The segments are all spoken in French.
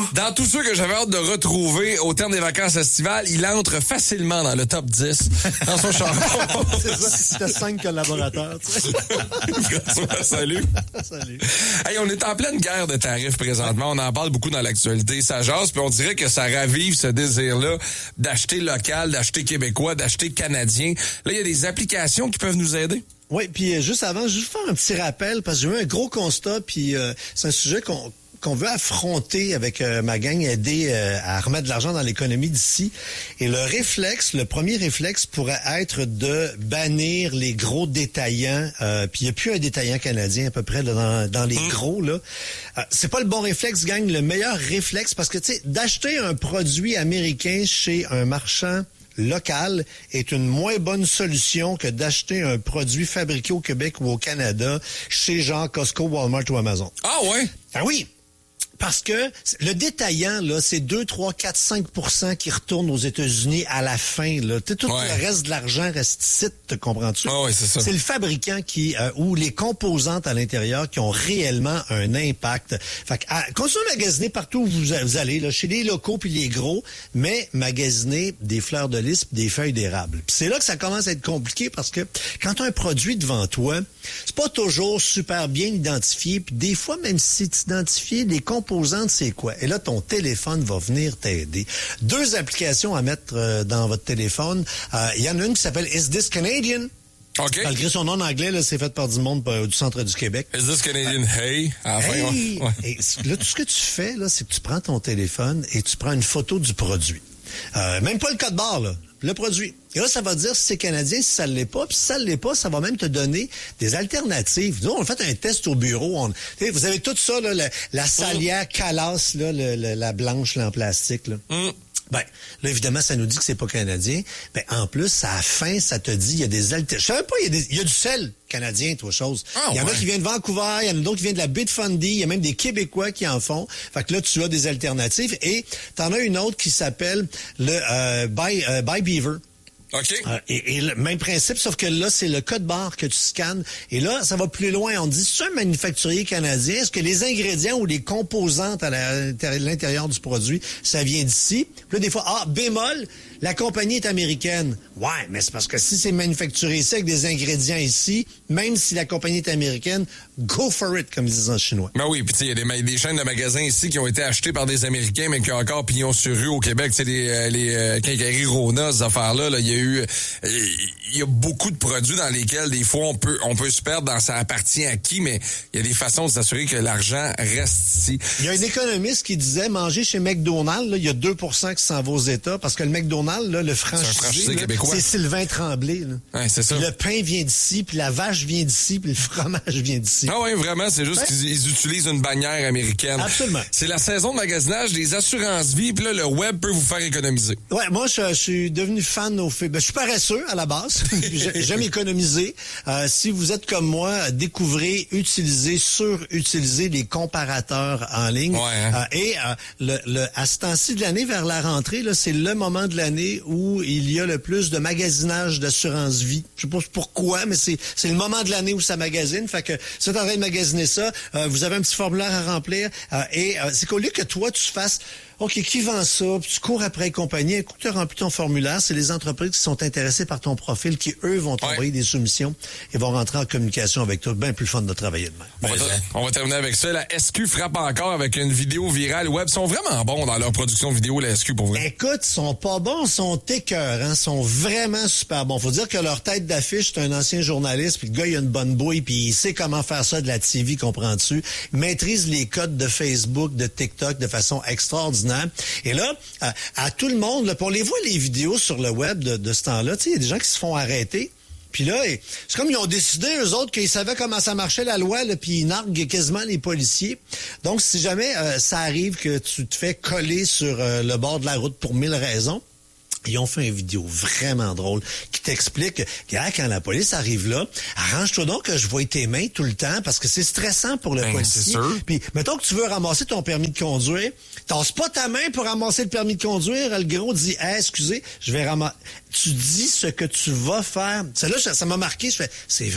Dans tous ceux que j'avais hâte de retrouver au terme des vacances estivales, il entre facilement dans le top 10 dans son charbon. C'est ça, t'as 5 collaborateurs, tu sais. François, salut. Salut. Hey, on est en pleine guerre de tarifs présentement. On en parle beaucoup dans l'actualité. Ça jase, puis on dirait que ça ravive ce désir-là d'acheter local, d'acheter québécois, d'acheter canadien. Là, il y a des applications qui peuvent nous aider. Oui, puis juste avant, juste faire un petit rappel, parce que j'ai eu un gros constat, puis c'est un sujet qu'on veut affronter avec ma gang, aider à remettre de l'argent dans l'économie d'ici. Et le premier réflexe pourrait être de bannir les gros détaillants. Puis il n'y a plus un détaillant canadien à peu près là, dans les gros. Là. C'est pas le bon réflexe, gang. Le meilleur réflexe, parce que tu sais, d'acheter un produit américain chez un marchand local est une moins bonne solution que d'acheter un produit fabriqué au Québec ou au Canada chez genre Costco, Walmart ou Amazon. Ah ouais? Ah oui! Parce que le détaillant, là, c'est 2, 3, 4, 5% qui retournent aux États-Unis à la fin. Là. Tout le reste de l'argent reste ici, te comprends-tu? Ah oui, c'est ça. C'est le fabricant qui ou les composantes à l'intérieur qui ont réellement un impact. Fait que continuez à magasiner partout où vous allez, là, chez les locaux puis les gros, mais magasiner des fleurs de lys puis des feuilles d'érable. Puis c'est là que ça commence à être compliqué parce que quand tu as un produit devant toi, c'est pas toujours super bien identifié. Puis des fois, même si tu identifies les composantes, c'est quoi? Et là, ton téléphone va venir t'aider. 2 applications à mettre dans votre téléphone. Il y en a une qui s'appelle Is This Canadian? OK. Malgré son nom en anglais, là, c'est fait par du monde du centre du Québec. Is this Canadian? Hey, à la fin, hey! ouais. Et là, tout ce que tu fais, là, c'est que tu prends ton téléphone et tu prends une photo du produit. Même pas le code barre, là. Le produit. Et là, ça va dire si c'est canadien, si ça ne l'est pas. Puis si ça ne l'est pas, ça va même te donner des alternatives. Nous, on a fait un test au bureau. Vous avez tout ça, là, la salière calasse, là, la blanche là, en plastique. Là. Ben, là, évidemment, ça nous dit que c'est pas canadien. Ben, en plus, à la fin, ça te dit, il y a des alternatives. Je savais pas, il y a du sel canadien, toi, chose. Il y en a qui viennent de Vancouver, il y en a d'autres qui viennent de la baie de Fundy, il y a même des Québécois qui en font. Fait que là, tu as des alternatives. Et t'en as une autre qui s'appelle le Buy Beaver. OK. Et le même principe, sauf que là, c'est le code barre que tu scannes. Et là, ça va plus loin. On dit, c'est un manufacturier canadien. Est-ce que les ingrédients ou les composantes à l'intérieur du produit, ça vient d'ici? Puis là, des fois, bémol, la compagnie est américaine. Ouais, mais c'est parce que si c'est manufacturé ici avec des ingrédients ici, même si la compagnie est américaine, go for it, comme ils disent en chinois. Ben oui, puis tu sais, il y a des chaînes de magasins ici qui ont été achetées par des Américains, mais qui ont encore pignon sur rue au Québec. Tu sais, les quincailleries Rona, ces affaires-là, là, il y a beaucoup de produits dans lesquels, des fois, on peut se perdre dans ça appartient à qui, mais il y a des façons de s'assurer que l'argent reste ici. Il y a un économiste qui disait, manger chez McDonald's, là, il y a 2% qui s'en va aux États, parce que le McDonald's, là, le franchisé, québécois. c'est Sylvain Tremblay. Là. Ouais, c'est ça. Puis le pain vient d'ici, puis la vache vient d'ici, puis le fromage vient d'ici. Ah oui, vraiment, c'est juste qu'ils utilisent une bannière américaine. Absolument. C'est la saison de magasinage des assurances-vie, puis là, le web peut vous faire économiser. Ouais, moi, je suis devenu fan au fait. Ben, je suis paresseux à la base. J'aime économiser. Si vous êtes comme moi, découvrez, utilisez, surutilisez les comparateurs en ligne. Ouais, hein? À ce temps-ci de l'année, vers la rentrée, là, c'est le moment de l'année où il y a le plus de magasinage d'assurance-vie. Je sais pas pourquoi, mais c'est le moment de l'année où ça magasine. Fait que si vous êtes en train de magasiner ça, vous avez un petit formulaire à remplir. C'est qu'au lieu que toi, tu fasses OK, qui vend ça? Puis tu cours après les compagnies. Écoute, tu as rempli ton formulaire. C'est les entreprises qui sont intéressées par ton profil qui, eux, vont t'envoyer des soumissions et vont rentrer en communication avec toi. Bien plus fun de travailler de même. On va terminer avec ça. La SQ frappe encore avec une vidéo virale web. Ils sont vraiment bons dans leur production vidéo, la SQ, pour vrai. Écoute, ils sont pas bons, ils sont écœurants, ils sont vraiment super bons. Faut dire que leur tête d'affiche, c'est un ancien journaliste, puis le gars, il a une bonne bouille, puis il sait comment faire ça de la TV, comprends-tu? Il maîtrise les codes de Facebook, de TikTok de façon extraordinaire. Et là, à tout le monde, là, pour les voir les vidéos sur le web de ce temps-là, tu sais, il y a des gens qui se font arrêter. Puis là, c'est comme ils ont décidé, eux autres, qu'ils savaient comment ça marchait la loi, là, puis ils narguent quasiment les policiers. Donc, si jamais ça arrive que tu te fais coller sur le bord de la route pour 1000 raisons, ils ont fait une vidéo vraiment drôle qui t'explique que quand la police arrive là, arrange-toi donc que je vois tes mains tout le temps parce que c'est stressant pour le policier. Puis, mettons que tu veux ramasser ton permis de conduire, tasses pas ta main pour ramasser le permis de conduire. Le gros dit, excusez, je vais ramasser. Tu dis ce que tu vas faire. Celle-là, ça m'a marqué. Je fais, c'est vrai.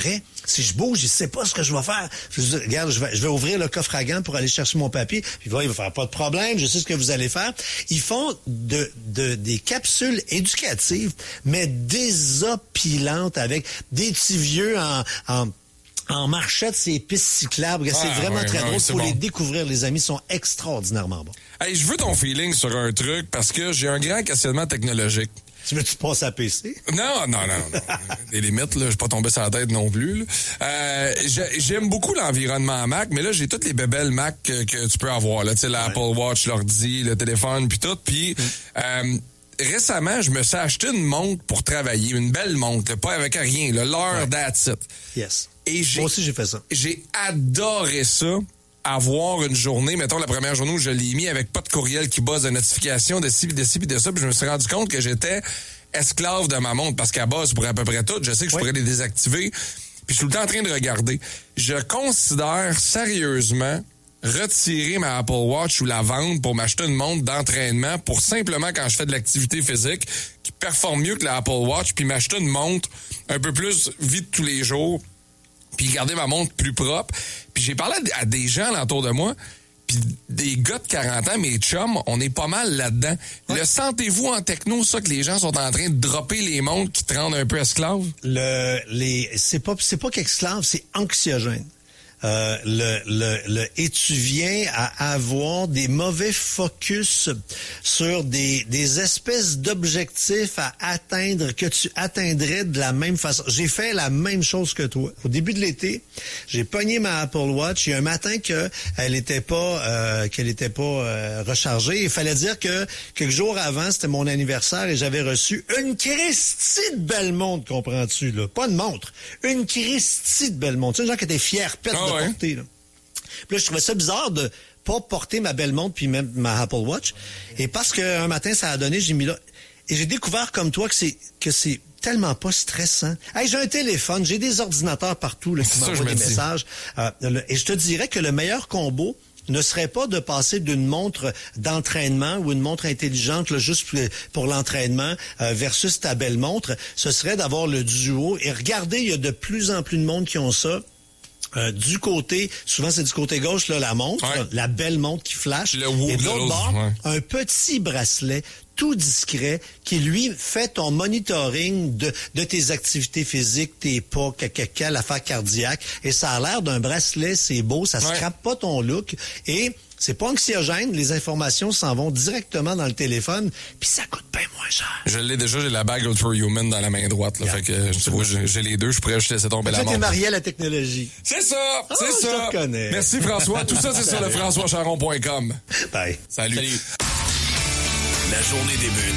Si je bouge, il sait pas ce que je vais faire. Je dis, regarde, je vais ouvrir le coffre à gants pour aller chercher mon papier. Puis il va faire pas de problème, je sais ce que vous allez faire. Ils font des capsules éducatives, mais désopilantes avec des petits vieux en marchette, ces pistes cyclables. C'est vraiment très drôle. Il faut les découvrir, les amis. Ils sont extraordinairement bons. Hey, je veux ton feeling sur un truc parce que j'ai un grand questionnement technologique. Tu veux-tu passer à PC? Non. Des limites, là, je suis pas tombé sur la tête non plus. J'aime beaucoup l'environnement Mac, mais là, j'ai toutes les bébelles Mac que tu peux avoir. Là, tu sais, l'Apple Watch, l'ordi, le téléphone, puis tout. Puis récemment, je me suis acheté une montre pour travailler, une belle montre, là, pas avec rien, l'heure that's it. Yes. Et moi aussi, j'ai fait ça. J'ai adoré ça. Avoir une journée, mettons la première journée où je l'ai mis avec pas de courriel qui buzz de notification de ci, de ci, de ça, puis je me suis rendu compte que j'étais esclave de ma montre parce qu'à base pour à peu près tout, je sais que je pourrais les désactiver, puis je suis tout le temps en train de regarder. Je considère sérieusement retirer ma Apple Watch ou la vendre pour m'acheter une montre d'entraînement pour simplement quand je fais de l'activité physique qui performe mieux que la Apple Watch, puis m'acheter une montre un peu plus vite tous les jours, puis garder ma montre plus propre. Puis j'ai parlé à des gens alentour de moi, puis des gars de 40 ans, mes chums, on est pas mal là-dedans. Ouais. Le sentez-vous en techno, ça, que les gens sont en train de dropper les montres qui te rendent un peu esclave? C'est pas qu'esclave, c'est anxiogène. Et tu viens à avoir des mauvais focus sur des espèces d'objectifs à atteindre que tu atteindrais de la même façon. J'ai fait la même chose que toi. Au début de l'été, j'ai pogné ma Apple Watch. Il y a un matin qu'elle était pas rechargée. Il fallait dire que quelques jours avant, c'était mon anniversaire et j'avais reçu une Christie de belle montre, comprends-tu, là? Pas de montre. Une Christie de belle montre. Tu sais, gens qui étaient fiers, pète de porter, là. Puis là, je trouvais ça bizarre de pas porter ma belle montre puis même ma Apple Watch. Et parce qu'un matin, ça a donné, j'ai mis là. Et j'ai découvert comme toi que c'est tellement pas stressant. Hey, j'ai un téléphone, j'ai des ordinateurs partout là, qui m'envoient des messages. Et je te dirais que le meilleur combo ne serait pas de passer d'une montre d'entraînement ou une montre intelligente là, juste pour l'entraînement versus ta belle montre. Ce serait d'avoir le duo. Et regardez, il y a de plus en plus de monde qui ont ça. Du côté, souvent c'est du côté gauche, là, la montre, la belle montre qui flash. Et de l'autre bord, un petit bracelet tout discret qui, lui, fait ton monitoring de tes activités physiques, tes pas, l'affaire cardiaque. Et ça a l'air d'un bracelet, c'est beau, ça scrape pas ton look. Et c'est pas anxiogène, les informations s'en vont directement dans le téléphone, puis ça coûte bien moins cher. Je l'ai déjà, j'ai la bague Ultra Human dans la main droite, là, fait que tu vois, j'ai les deux, je pourrais juste laisser tomber la montre. Tu t'es marié à la technologie. C'est ça, c'est ça. Je te connais. Merci François, tout ça c'est sur le françoischaron.com. Bye. Salut. La journée débute